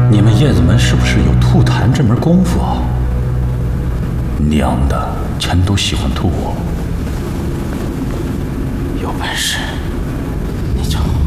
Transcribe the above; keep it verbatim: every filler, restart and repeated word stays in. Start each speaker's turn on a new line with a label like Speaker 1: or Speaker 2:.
Speaker 1: 你们叶子门是不是有吐痰这门功夫啊？娘的，全都喜欢吐我。